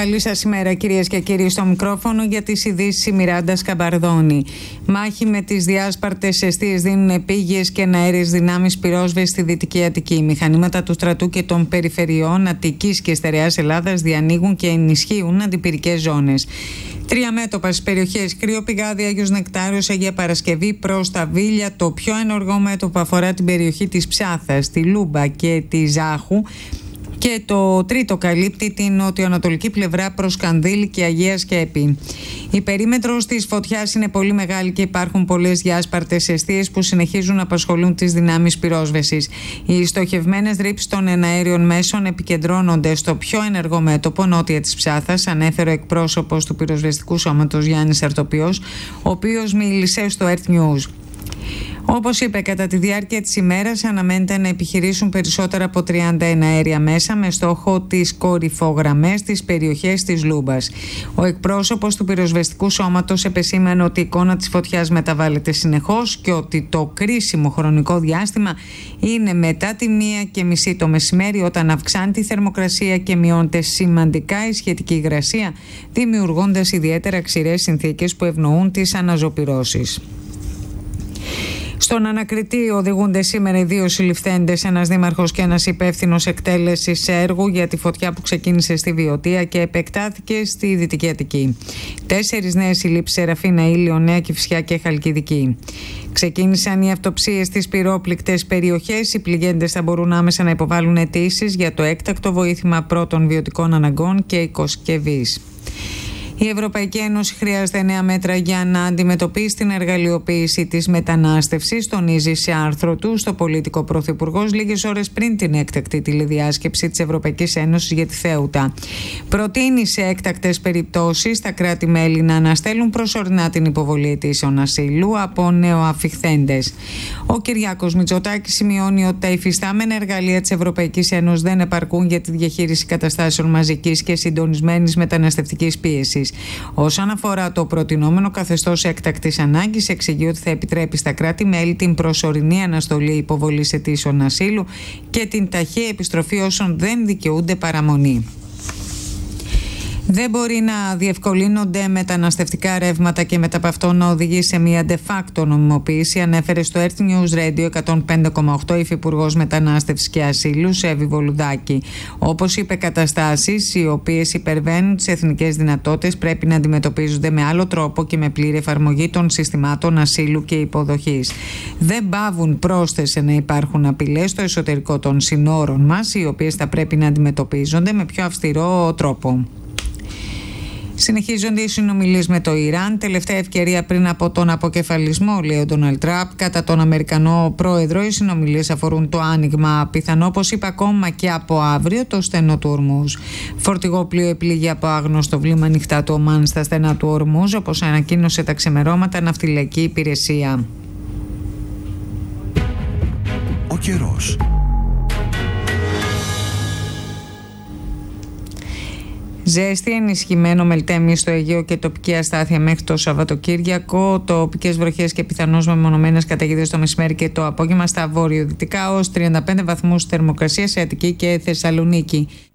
Καλή σας ημέρα, κυρίες και κύριοι. Στο μικρόφωνο για τις ειδήσεις η Μιράντα Σκαμπαρδόνη. Μάχη με τις διάσπαρτες εστίες δίνουν επίγειες και εναέριες δυνάμεις πυρόσβεσης στη Δυτική Αττική. Μηχανήματα του στρατού και των περιφερειών Αττικής και Στερεάς Ελλάδας διανοίγουν και ενισχύουν αντιπυρικές ζώνες. 3 μέτωπα στις περιοχές Κρύο Πηγάδι, Άγιος Νεκτάριος, Αγία Παρασκευή προς τα Βίλια. Το πιο ενεργό μέτωπο αφορά την περιοχή της Ψάθας, τη Λούμπα και τη Ζάχου. Και το τρίτο καλύπτει την νοτιοανατολική πλευρά προς Κανδύλη και Αγία Σκέπη. Η περίμετρος της φωτιάς είναι πολύ μεγάλη και υπάρχουν πολλές διάσπαρτες εστίες που συνεχίζουν να απασχολούν τις δυνάμεις πυρόσβεσης. Οι στοχευμένες ρήψεις των εναέριων μέσων επικεντρώνονται στο πιο ενεργό μέτωπο νότια της Ψάθας, ανέφερε ο εκπρόσωπος του πυροσβεστικού σώματος Γιάννης Αρτοπιός, ο οποίος μίλησε στο Earth News. Όπως είπε, κατά τη διάρκεια της ημέρας αναμένεται να επιχειρήσουν περισσότερα από 30 εναέρια μέσα με στόχο τις κορυφογραμμές της περιοχές της Λούμπας. Ο εκπρόσωπος του πυροσβεστικού σώματος επεσήμανε ότι η εικόνα της φωτιάς μεταβάλλεται συνεχώς και ότι το κρίσιμο χρονικό διάστημα είναι μετά τη 1:30 το μεσημέρι, όταν αυξάνεται η θερμοκρασία και μειώνεται σημαντικά η σχετική υγρασία, δημιουργώντας ιδιαίτερα ξηρές συνθήκες που ευνοούν τις αναζωπυρώσεις. Στον ανακριτή οδηγούνται σήμερα οι 2 συλληφθέντες, ένας δήμαρχος και ένας υπεύθυνος εκτέλεσης έργου για τη φωτιά που ξεκίνησε στη Βιωτία και επεκτάθηκε στη Δυτική Αττική. 4 νέες συλλήψεις, Σεραφίνα, Ήλιο, Νέα Κηφισιά και Χαλκιδική. Ξεκίνησαν οι αυτοψίες στις πυρόπληκτες περιοχές. Οι πληγέντες θα μπορούν άμεσα να υποβάλουν αιτήσεις για το έκτακτο βοήθημα πρώτων βιωτικών αναγκών και οικοσκευής. Η Ευρωπαϊκή Ένωση χρειάζεται 9 μέτρα για να αντιμετωπίσει την εργαλειοποίηση της μετανάστευσης, τονίζει σε άρθρο του στο Πολίτικο Πρωθυπουργός λίγες ώρες πριν την έκτακτη τηλεδιάσκεψη της Ευρωπαϊκής Ένωσης για τη Θέουτα. Προτείνει σε έκτακτες περιπτώσεις τα κράτη-μέλη να αναστέλουν προσωρινά την υποβολή αιτήσεων ασύλου από νεοαφιχθέντες. Ο Κυριάκος Μητσοτάκης σημειώνει ότι τα υφιστάμενα εργαλεία της Ευρωπαϊκής Ένωσης δεν επαρκούν για τη διαχείριση καταστάσεων μαζικής και συντονισμένης μεταναστευτικής πίεσης. Όσον αφορά το προτινόμενο καθεστώς έκτακτης ανάγκης, εξηγεί ότι θα επιτρέπει στα κράτη-μέλη την προσωρινή αναστολή υποβολής αιτήσεων ασύλου και την ταχεία επιστροφή όσων δεν δικαιούνται παραμονή. Δεν μπορεί να διευκολύνονται μεταναστευτικά ρεύματα και μετά από αυτό να οδηγεί σε μια de facto νομιμοποίηση, ανέφερε στο Earth News Radio 105,8 υφυπουργός Μετανάστευσης και Ασύλου, Σέβη Βολουδάκη. Όπως είπε, καταστάσεις οι οποίες υπερβαίνουν τις εθνικές δυνατότητες πρέπει να αντιμετωπίζονται με άλλο τρόπο και με πλήρη εφαρμογή των συστημάτων ασύλου και υποδοχής. Δεν παύουν πρόσθεσε να υπάρχουν απειλές στο εσωτερικό των συνόρων μας, οι οποίες θα πρέπει να αντιμετωπίζονται με πιο αυστηρό τρόπο. Συνεχίζονται οι συνομιλίες με το Ιράν. Τελευταία ευκαιρία πριν από τον αποκεφαλισμό, λέει ο Ντόναλντ Τραμπ, κατά τον Αμερικανό πρόεδρο. Οι συνομιλίες αφορούν το άνοιγμα, πιθανό, όπως είπε, ακόμα και από αύριο, το στενό του Ορμούζ. Φορτηγό πλοίο επλήγει από άγνωστο βλήμα νυχτά του Ομάν στα στενά του Ορμούζ, όπως ανακοίνωσε τα ξημερώματα ναυτιλιακή υπηρεσία. Ο καιρός. Ζέστη, ενισχυμένο μελτέμι στο Αιγαίο και τοπική αστάθεια μέχρι το Σαββατοκύριακο. Τοπικές βροχές και πιθανώς μεμονωμένες καταιγίδες το μεσημέρι και το απόγευμα στα βορειοδυτικά, ως 35 βαθμούς θερμοκρασία σε Αττική και Θεσσαλονίκη.